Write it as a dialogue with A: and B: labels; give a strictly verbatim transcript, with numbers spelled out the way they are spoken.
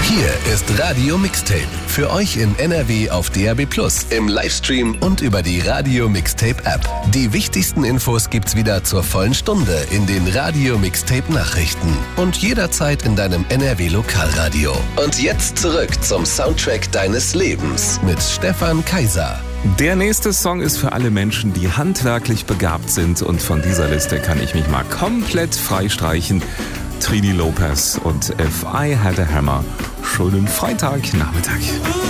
A: Hier ist Radio Mixtape. Für euch in N R W auf D A B plus, im Livestream und über die Radio Mixtape App. Die wichtigsten Infos gibt's wieder zur vollen Stunde in den Radio Mixtape Nachrichten und jederzeit in deinem N R W Lokalradio. Und jetzt zurück zum Soundtrack deines Lebens mit Stefan Kaiser.
B: Der nächste Song ist für alle Menschen, die handwerklich begabt sind, und von dieser Liste kann ich mich mal komplett freistreichen. Trini Lopez und If I Had a Hammer. Schönen Freitagnachmittag.